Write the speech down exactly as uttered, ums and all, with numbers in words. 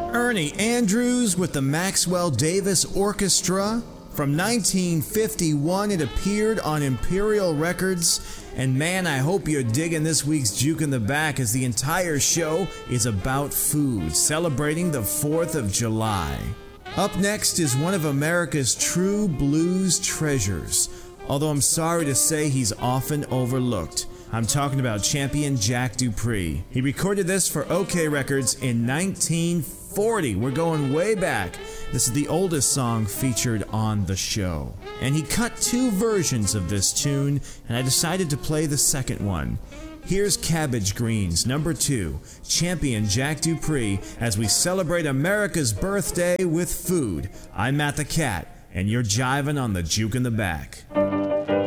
Ernie Andrews with the Maxwell Davis Orchestra. From nineteen fifty-one, it appeared on Imperial Records. And man, I hope you're digging this week's Juke in the Back, as the entire show is about food, celebrating the fourth of July. Up next is one of America's true blues treasures, although I'm sorry to say he's often overlooked. I'm talking about champion Jack Dupree. He recorded this for OK Records in nineteen forty. We're going way back. This is the oldest song featured on the show. And he cut two versions of this tune, and I decided to play the second one. Here's Cabbage Greens, number two, champion Jack Dupree, as we celebrate America's birthday with food. I'm Matt the Cat, and you're jiving on the Juke in the Back.